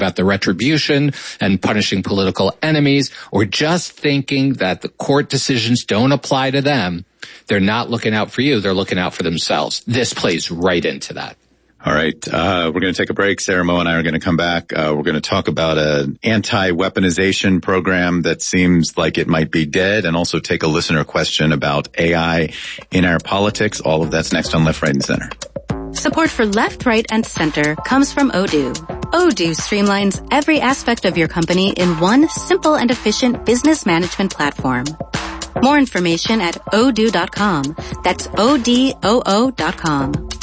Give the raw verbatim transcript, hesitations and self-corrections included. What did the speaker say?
about the retribution and punishing political enemies, or just thinking that the court decisions don't apply to them, they're not looking out for you. They're looking out for themselves. This plays right into that. All right. Uh, we're going to take a break. Sarah Moe and I are going to come back. Uh, we're going to talk about an anti-weaponization program that seems like it might be dead, and also take a listener question about A I in our politics. All of that's next on Left, Right, and Center. Support for Left, Right, and Center comes from Odoo. Odoo streamlines every aspect of your company in one simple and efficient business management platform. More information at odoo dot com. That's O D O O dot com.